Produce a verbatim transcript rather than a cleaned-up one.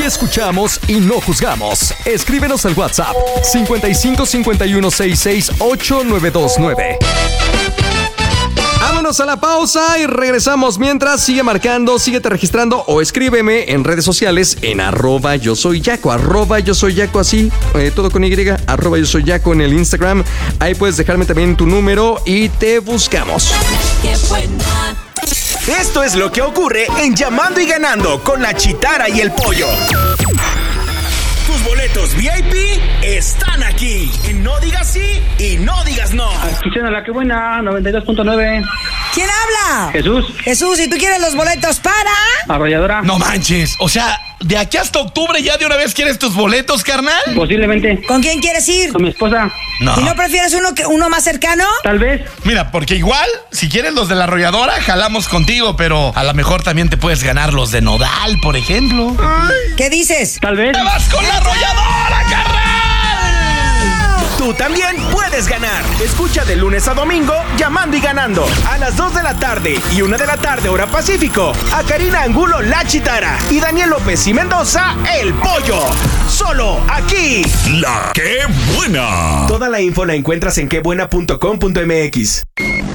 escuchamos y no juzgamos. Escríbenos al WhatsApp cincuenta y cinco cincuenta y uno sesenta y seis ocho nueve dos nueve. Vámonos a la pausa y regresamos. Mientras, sigue marcando, síguete registrando o escríbeme en redes sociales en arroba yo soy Yaco, arroba yo soy Yaco, así, eh, todo con Y, arroba yo soy Yaco en el Instagram. Ahí puedes dejarme también tu número y te buscamos. Qué buena. Esto es lo que ocurre en Llamando y Ganando con la Chitara y el Pollo. Tus boletos V I P están aquí. En No Digas Sí y No Digas No. Escuchen a la que buena, noventa y dos punto nueve. ¿Quién habla? Jesús. Jesús, ¿y tú quieres los boletos para? Arrolladora. No manches, o sea, de aquí hasta octubre ya de una vez quieres tus boletos, carnal. Posiblemente. ¿Con quién quieres ir? Con mi esposa. No. ¿Y no prefieres uno que uno más cercano? Tal vez. Mira, porque igual, si quieres los de la arrolladora, jalamos contigo, pero a lo mejor también te puedes ganar los de Nodal, por ejemplo. ¿Qué dices? Tal vez. ¡Te vas con la arrolladora, carnal! Tú también puedes ganar. Escucha de lunes a domingo Llamando y Ganando a las dos de la tarde y una de la tarde hora Pacífico a Karina Angulo, la Chitara, y Daniel López y Mendoza, el Pollo. Solo aquí. La Qué Buena. Toda la info la encuentras en quebuena punto com punto m x.